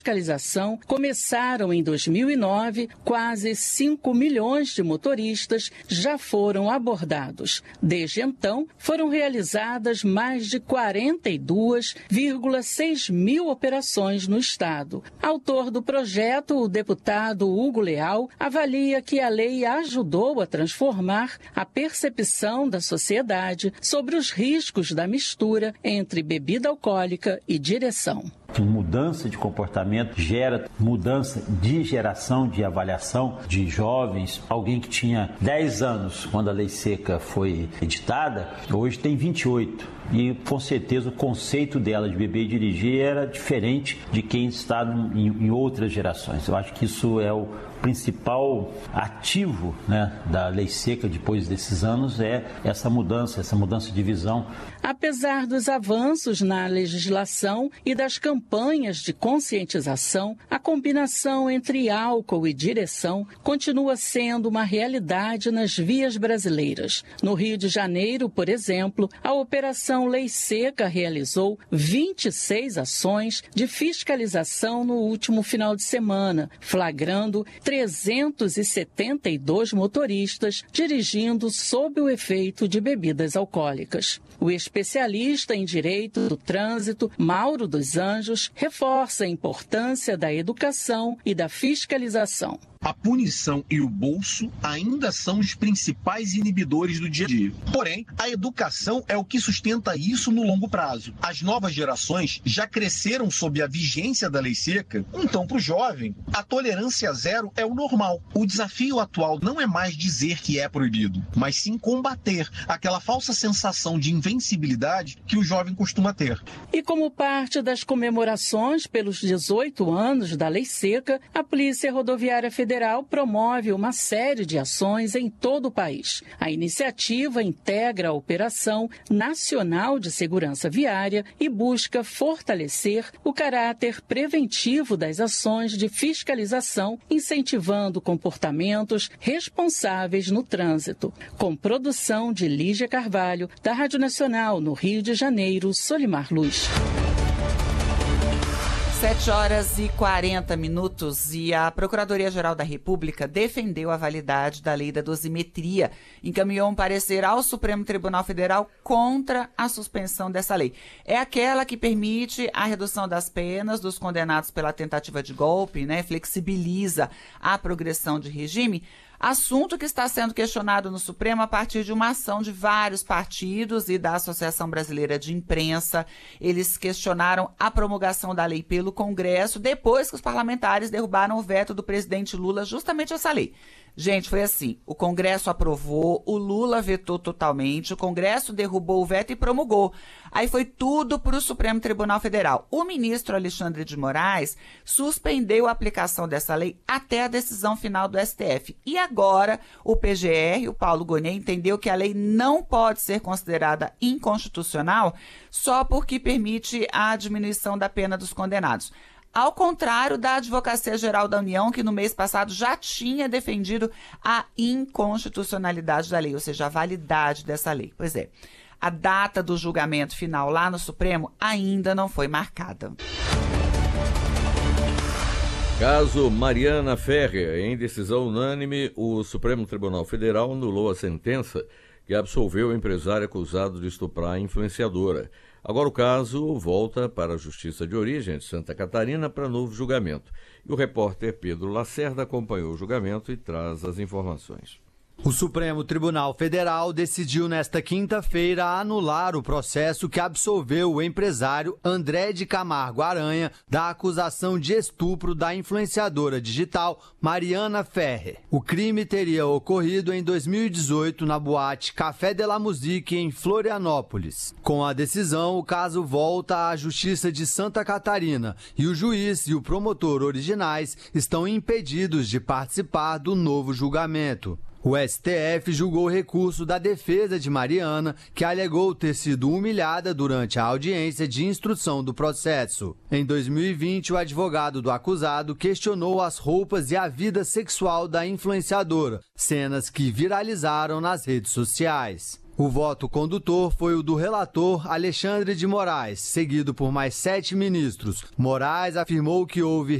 fiscalização começaram em 2009, quase 5 milhões de motoristas já foram abordados. Desde então, foram realizadas mais de 42,6 mil operações no estado. Autor do projeto, o deputado Hugo Leal avalia que a lei ajudou a transformar a percepção da sociedade sobre os riscos da mistura entre bebida alcoólica e direção. Mudança de comportamento gera mudança de geração, de avaliação de jovens. Alguém que tinha 10 anos quando a lei seca foi editada, hoje tem 28. E com certeza o conceito dela de beber e dirigir era diferente de quem está em outras gerações. Eu acho que isso é o principal ativo, né, da lei seca depois desses anos, é essa mudança de visão. Apesar dos avanços na legislação e das campanhas de conscientização, a combinação entre álcool e direção continua sendo uma realidade nas vias brasileiras. No Rio de Janeiro, por exemplo, a Operação Lei Seca realizou 26 ações de fiscalização no último final de semana, flagrando 372 motoristas dirigindo sob o efeito de bebidas alcoólicas. O especialista em direito do trânsito, Mauro dos Anjos, reforça a importância da educação e da fiscalização. A punição e o bolso ainda são os principais inibidores do dia a dia. Porém, a educação é o que sustenta isso no longo prazo. As novas gerações já cresceram sob a vigência da lei seca, então para o jovem, a tolerância zero é o normal. O desafio atual não é mais dizer que é proibido, mas sim combater aquela falsa sensação de invencibilidade que o jovem costuma ter. E como parte das comemorações pelos 18 anos da lei seca, a Polícia Rodoviária Federal promove uma série de ações em todo o país. A iniciativa integra a Operação Nacional de Segurança Viária e busca fortalecer o caráter preventivo das ações de fiscalização, incentivando comportamentos responsáveis no trânsito. Com produção de Lígia Carvalho, da Rádio Nacional, no Rio de Janeiro, Solimar Luz. 7h40 e a Procuradoria-Geral da República defendeu a validade da lei da dosimetria, encaminhou um parecer ao Supremo Tribunal Federal contra a suspensão dessa lei. É aquela que permite a redução das penas dos condenados pela tentativa de golpe, né? Flexibiliza a progressão de regime. Assunto que está sendo questionado no Supremo a partir de uma ação de vários partidos e da Associação Brasileira de Imprensa. Eles questionaram a promulgação da lei pelo Congresso depois que os parlamentares derrubaram o veto do presidente Lula justamente essa lei. Gente, foi assim, o Congresso aprovou, o Lula vetou totalmente, o Congresso derrubou o veto e promulgou. Aí foi tudo para o Supremo Tribunal Federal. O ministro Alexandre de Moraes suspendeu a aplicação dessa lei até a decisão final do STF. E agora o PGR, o Paulo Gonet, entendeu que a lei não pode ser considerada inconstitucional só porque permite a diminuição da pena dos condenados. Ao contrário da Advocacia Geral da União, que no mês passado já tinha defendido a inconstitucionalidade da lei, ou seja, a validade dessa lei. Pois é, a data do julgamento final lá no Supremo ainda não foi marcada. Caso Mariana Ferrer, em decisão unânime, o Supremo Tribunal Federal anulou a sentença que absolveu o empresário acusado de estuprar a influenciadora. Agora o caso volta para a Justiça de Origem de Santa Catarina para novo julgamento. E o repórter Pedro Lacerda acompanhou o julgamento e traz as informações. O Supremo Tribunal Federal decidiu nesta quinta-feira anular o processo que absolveu o empresário André de Camargo Aranha da acusação de estupro da influenciadora digital Mariana Ferrer. O crime teria ocorrido em 2018 na boate Café de la Musique, em Florianópolis. Com a decisão, o caso volta à Justiça de Santa Catarina e o juiz e o promotor originais estão impedidos de participar do novo julgamento. O STF julgou o recurso da defesa de Mariana, que alegou ter sido humilhada durante a audiência de instrução do processo. Em 2020, o advogado do acusado questionou as roupas e a vida sexual da influenciadora, cenas que viralizaram nas redes sociais. O voto condutor foi o do relator Alexandre de Moraes, seguido por mais 7 ministros. Moraes afirmou que houve